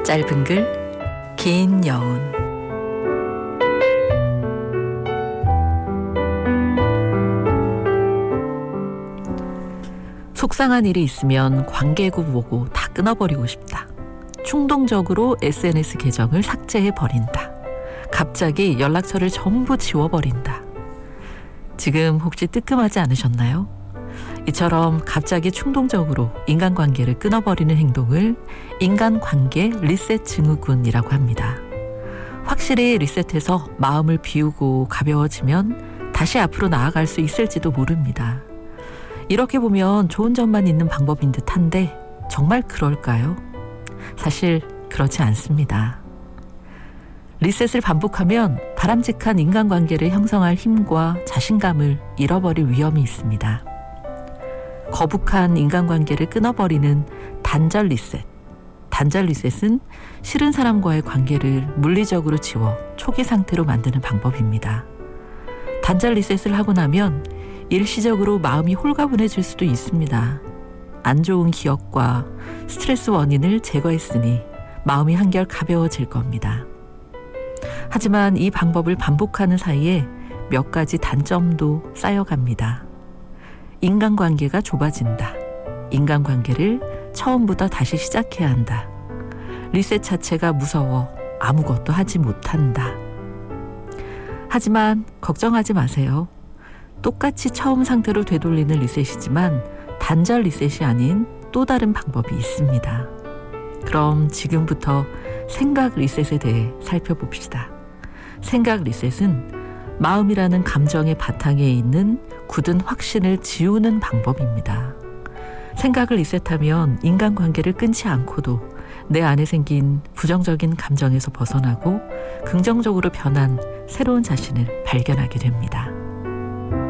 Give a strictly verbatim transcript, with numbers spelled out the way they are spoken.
짧은 글, 긴 여운. 속상한 일이 있으면 관계고 뭐고 다 끊어버리고 싶다. 충동적으로 에스엔에스 계정을 삭제해버린다. 갑자기 연락처를 전부 지워버린다. 지금 혹시 뜨끔하지 않으셨나요? 이처럼 갑자기 충동적으로 인간관계를 끊어버리는 행동을 인간관계 리셋 증후군이라고 합니다. 확실히 리셋해서 마음을 비우고 가벼워지면 다시 앞으로 나아갈 수 있을지도 모릅니다. 이렇게 보면 좋은 점만 있는 방법인 듯한데 정말 그럴까요? 사실 그렇지 않습니다. 리셋을 반복하면 바람직한 인간관계를 형성할 힘과 자신감을 잃어버릴 위험이 있습니다. 거북한 인간관계를 끊어버리는 단절 리셋. 단절 리셋은 싫은 사람과의 관계를 물리적으로 지워 초기 상태로 만드는 방법입니다. 단절 리셋을 하고 나면 일시적으로 마음이 홀가분해질 수도 있습니다. 안 좋은 기억과 스트레스 원인을 제거했으니 마음이 한결 가벼워질 겁니다. 하지만 이 방법을 반복하는 사이에 몇 가지 단점도 쌓여갑니다. 인간관계가 좁아진다. 인간관계를 처음부터 다시 시작해야 한다. 리셋 자체가 무서워 아무것도 하지 못한다. 하지만 걱정하지 마세요. 똑같이 처음 상태로 되돌리는 리셋이지만 단절 리셋이 아닌 또 다른 방법이 있습니다. 그럼 지금부터 생각 리셋에 대해 살펴봅시다. 생각 리셋은 마음이라는 감정의 바탕에 있는 굳은 확신을 지우는 방법입니다. 생각을 리셋하면 인간관계를 끊지 않고도 내 안에 생긴 부정적인 감정에서 벗어나고 긍정적으로 변한 새로운 자신을 발견하게 됩니다.